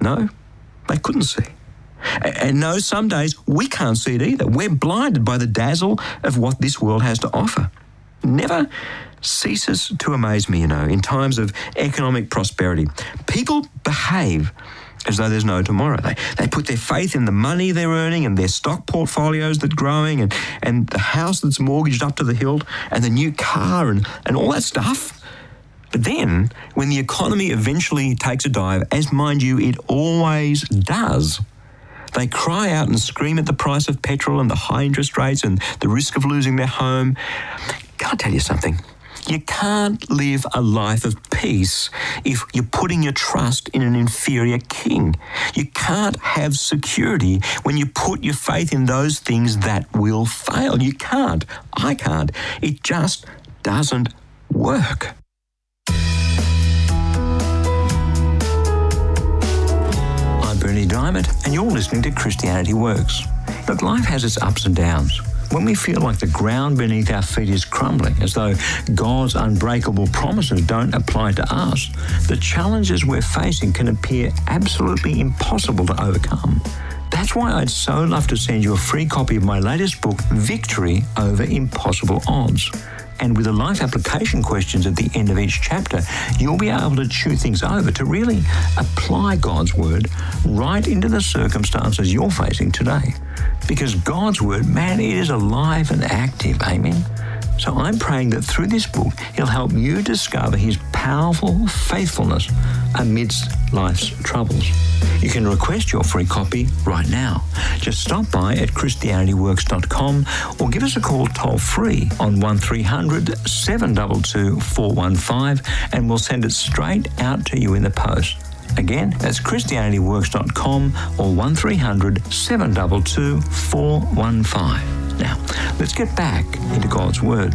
No, they couldn't see. And no, some days we can't see it either. We're blinded by the dazzle of what this world has to offer. Never ceases to amaze me, in times of economic prosperity. People behave as though there's no tomorrow. They put their faith in the money they're earning and their stock portfolios that are growing and the house that's mortgaged up to the hilt and the new car and all that stuff. But then, when the economy eventually takes a dive, as mind you, it always does, they cry out and scream at the price of petrol and the high interest rates and the risk of losing their home. Can I tell you something? You can't live a life of peace if you're putting your trust in an inferior king. You can't have security when you put your faith in those things that will fail. You can't. I can't. It just doesn't work. I'm Bernie Diamond, and you're listening to Christianity Works. Look, life has its ups and downs. When we feel like the ground beneath our feet is crumbling, as though God's unbreakable promises don't apply to us, the challenges we're facing can appear absolutely impossible to overcome. That's why I'd so love to send you a free copy of my latest book, Victory Over Impossible Odds. And with the life application questions at the end of each chapter, you'll be able to chew things over to really apply God's word right into the circumstances you're facing today. Because God's word, man, it is alive and active. Amen. So I'm praying that through this book, He'll help you discover His powerful faithfulness amidst life's troubles. You can request your free copy right now. Just stop by at ChristianityWorks.com or give us a call toll-free on 1300 722 415 and we'll send it straight out to you in the post. Again, that's ChristianityWorks.com or 1300 722 415. Now, let's get back into God's Word.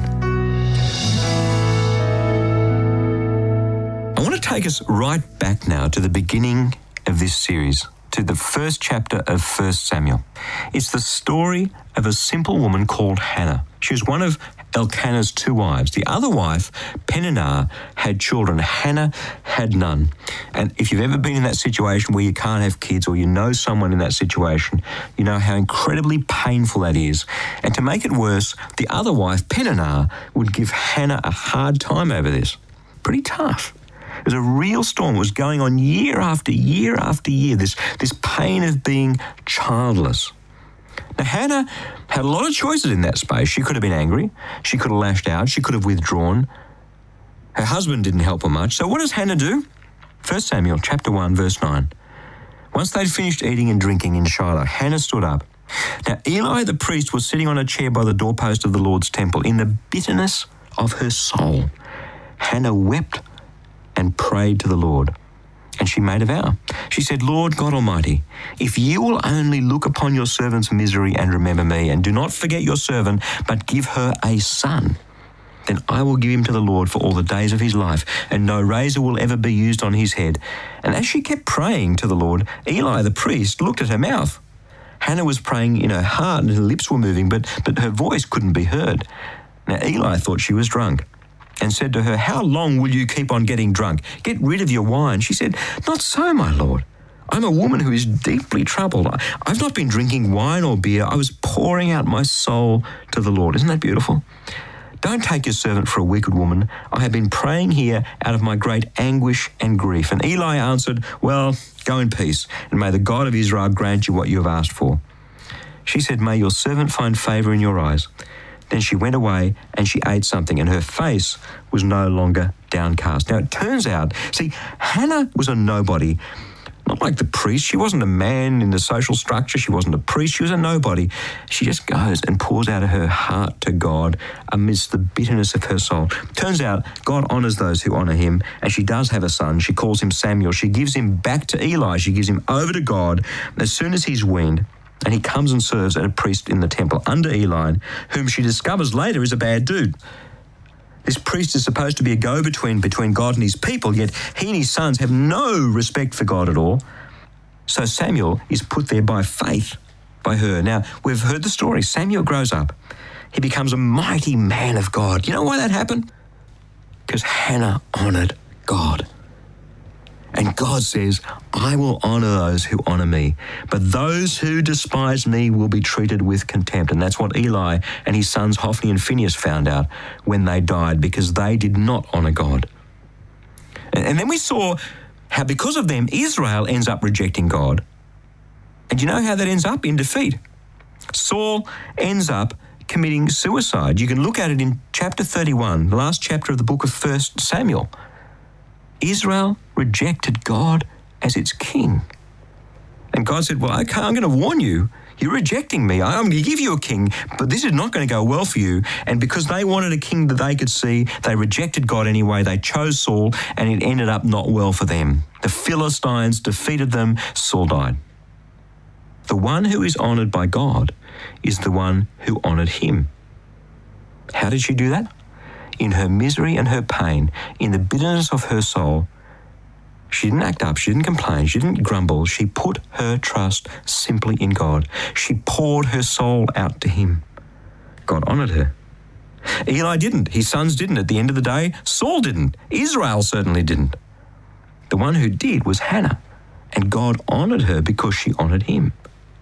I want to take us right back now to the beginning of this series, to the first chapter of 1 Samuel. It's the story of a simple woman called Hannah. She was one of Elkanah's two wives. The other wife, Peninnah, had children. Hannah had none. And if you've ever been in that situation where you can't have kids or you know someone in that situation, you know how incredibly painful that is. And to make it worse, the other wife, Peninnah, would give Hannah a hard time over this. Pretty tough. It was a real storm. It was going on year after year after year, this pain of being childless. Now, Hannah had a lot of choices in that space. She could have been angry. She could have lashed out. She could have withdrawn. Her husband didn't help her much. So what does Hannah do? 1 Samuel chapter 1, verse 9. Once they'd finished eating and drinking in Shiloh, Hannah stood up. Now, Eli the priest was sitting on a chair by the doorpost of the Lord's temple. In the bitterness of her soul, Hannah wept and prayed to the Lord. And she made a vow. She said, Lord God Almighty, if you will only look upon your servant's misery and remember me, and do not forget your servant, but give her a son, then I will give him to the Lord for all the days of his life, and no razor will ever be used on his head. And as she kept praying to the Lord, Eli the priest looked at her mouth. Hannah was praying in her heart and her lips were moving, but her voice couldn't be heard. Now Eli thought she was drunk, and said to her, how long will you keep on getting drunk? Get rid of your wine. She said, not so, my Lord. I'm a woman who is deeply troubled. I've not been drinking wine or beer. I was pouring out my soul to the Lord. Isn't that beautiful? Don't take your servant for a wicked woman. I have been praying here out of my great anguish and grief. And Eli answered, well, go in peace, and may the God of Israel grant you what you have asked for. She said, may your servant find favor in your eyes. Then she went away and she ate something, and her face was no longer downcast. Now, it turns out, see, Hannah was a nobody. Not like the priest. She wasn't a man in the social structure. She wasn't a priest. She was a nobody. She just goes and pours out of her heart to God amidst the bitterness of her soul. Turns out God honors those who honor him, and she does have a son. She calls him Samuel. She gives him back to Eli. She gives him over to God. As soon as he's weaned, and he comes and serves as a priest in the temple under Eli, whom she discovers later is a bad dude. This priest is supposed to be a go-between between God and his people, yet he and his sons have no respect for God at all. So Samuel is put there by faith by her. Now, we've heard the story. Samuel grows up. He becomes a mighty man of God. You know why that happened? Because Hannah honored God. And God says, I will honour those who honour me, but those who despise me will be treated with contempt. And that's what Eli and his sons Hophni and Phinehas found out when they died, because they did not honour God. And then we saw how because of them, Israel ends up rejecting God. And you know how that ends up? In defeat. Saul ends up committing suicide. You can look at it in chapter 31, the last chapter of the book of 1 Samuel. Israel rejected God as its king. And God said, well, okay, I'm going to warn you. You're rejecting me. I'm going to give you a king, but this is not going to go well for you. And because they wanted a king that they could see, they rejected God anyway. They chose Saul, and it ended up not well for them. The Philistines defeated them. Saul died. The one who is honoured by God is the one who honoured him. How did she do that? In her misery and her pain, in the bitterness of her soul, she didn't act up, she didn't complain, she didn't grumble. She put her trust simply in God. She poured her soul out to him. God honoured her. Eli didn't. His sons didn't. At the end of the day, Saul didn't. Israel certainly didn't. The one who did was Hannah, and God honoured her because she honoured him.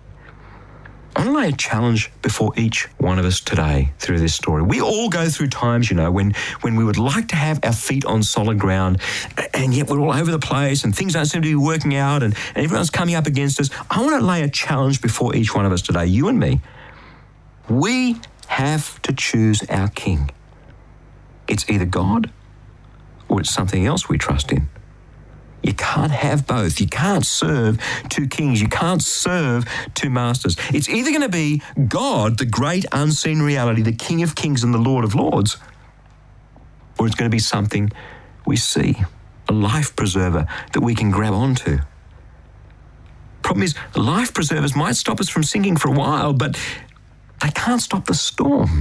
I want to lay a challenge before each one of us today through this story. We all go through times, when we would like to have our feet on solid ground, and yet we're all over the place and things don't seem to be working out and everyone's coming up against us. I want to lay a challenge before each one of us today, you and me. We have to choose our king. It's either God or it's something else we trust in. You can't have both. You can't serve two kings. You can't serve two masters. It's either going to be God, the great unseen reality, the King of Kings and the Lord of Lords, or it's going to be something we see, a life preserver that we can grab onto. Problem is, life preservers might stop us from sinking for a while, but they can't stop the storm.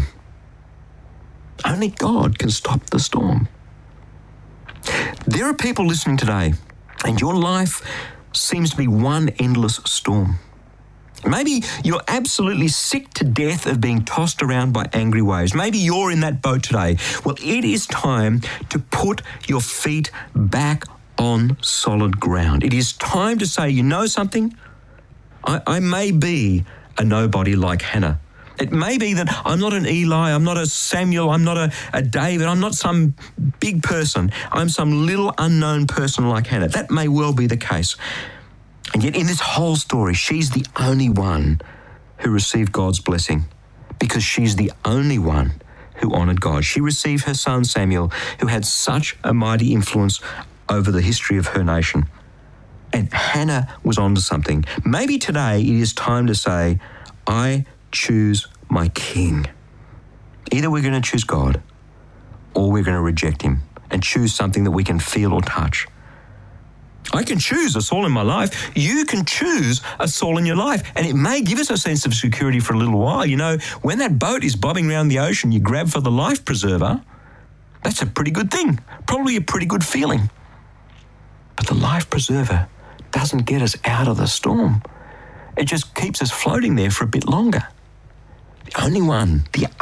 Only God can stop the storm. There are people listening today, and your life seems to be one endless storm. Maybe you're absolutely sick to death of being tossed around by angry waves. Maybe you're in that boat today. Well, it is time to put your feet back on solid ground. It is time to say, you know something? I may be a nobody like Hannah. It may be that I'm not an Eli, I'm not a Samuel, I'm not a David, I'm not some big person. I'm some little unknown person like Hannah. That may well be the case. And yet in this whole story, she's the only one who received God's blessing because she's the only one who honoured God. She received her son Samuel, who had such a mighty influence over the history of her nation. And Hannah was onto something. Maybe today it is time to say, I choose my king. Either we're going to choose God or we're going to reject him and choose something that we can feel or touch. I can choose a Saul in my life. You can choose a Saul in your life. And it may give us a sense of security for a little while. When that boat is bobbing around the ocean, you grab for the life preserver. That's a pretty good thing. Probably a pretty good feeling. But the life preserver doesn't get us out of the storm. It just keeps us floating there for a bit longer. The only one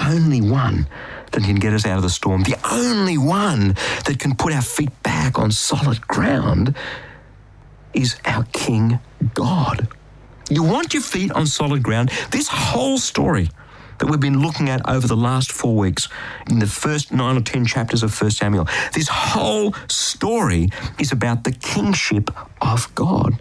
that can get us out of the storm, the only one that can put our feet back on solid ground is our King God. You want your feet on solid ground? This whole story that we've been looking at over the last 4 weeks in the first 9 or 10 chapters of 1 Samuel, this whole story is about the kingship of God.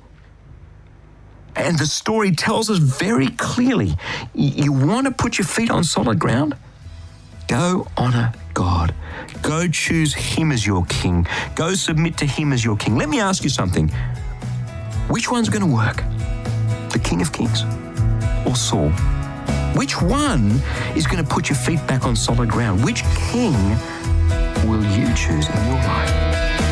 And the story tells us very clearly, you want to put your feet on solid ground? Go honour God. Go choose him as your king. Go submit to him as your king. Let me ask you something. Which one's going to work? The King of Kings or Saul? Which one is going to put your feet back on solid ground? Which king will you choose in your life?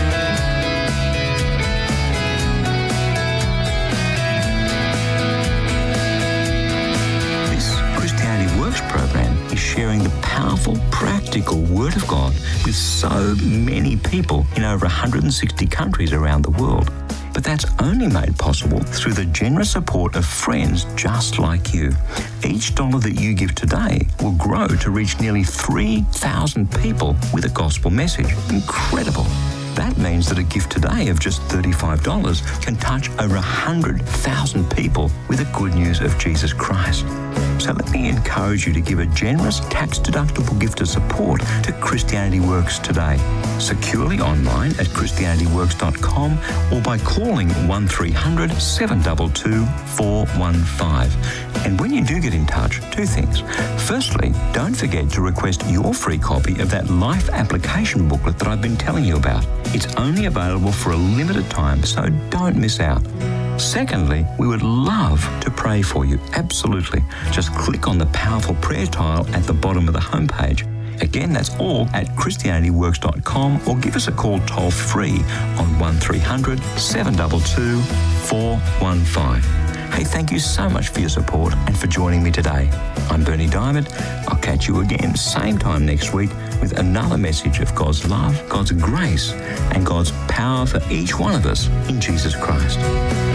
Program is sharing the powerful, practical Word of God with so many people in over 160 countries around the world. But that's only made possible through the generous support of friends just like you. Each dollar that you give today will grow to reach nearly 3,000 people with a gospel message. Incredible. That means that a gift today of just $35 can touch over 100,000 people with the good news of Jesus Christ. So let me encourage you to give a generous tax-deductible gift of support to Christianity Works today, securely online at christianityworks.com or by calling 1300 722 415. And when you do get in touch, two things. Firstly, don't forget to request your free copy of that life application booklet that I've been telling you about. It's only available for a limited time, so don't miss out. Secondly, we would love to pray for you. Absolutely. Just click on the powerful prayer tile at the bottom of the homepage. Again, that's all at christianityworks.com or give us a call toll-free on 1300 722 415. Hey, thank you so much for your support and for joining me today. I'm Berni Dymet. I'll catch you again same time next week with another message of God's love, God's grace, and God's power for each one of us in Jesus Christ.